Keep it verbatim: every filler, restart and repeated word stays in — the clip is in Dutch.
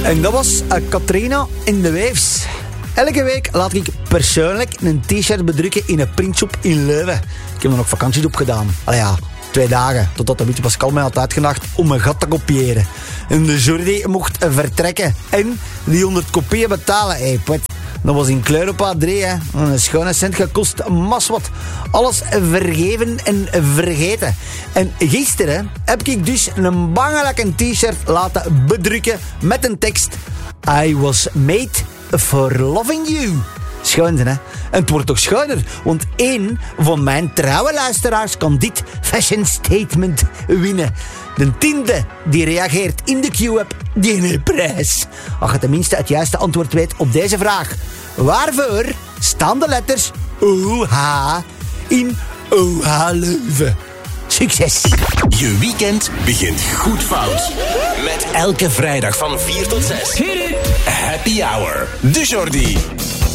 En dat was uh, Katrina in de Waves. Elke week laat ik persoonlijk een t-shirt bedrukken in een printshop in Leuven. Ik heb er nog vakanties op gedaan. Allee ja, twee dagen. Totdat de beetje Pascal mij had uitgedacht om mijn gat te kopiëren. En de Jordi mocht vertrekken. En die honderd kopieën betalen. Hey, put. Dat was in kleur op A drie, hè. Een schone cent gekost, mas wat. Alles vergeven en vergeten. En gisteren heb ik dus een bangelijke t-shirt laten bedrukken met een tekst: I was made for loving you. Schoon, hè? En het wordt toch schoner, want één van mijn trouwe luisteraars kan dit fashion statement winnen. De tiende die reageert in de Q-app, die een prijs. Als je tenminste het juiste antwoord weet op deze vraag. Waarvoor staan de letters O H in O H Leuven? Succes! Je weekend begint goed fout. Met elke vrijdag van vier tot zes. Happy Hour. De Jordi.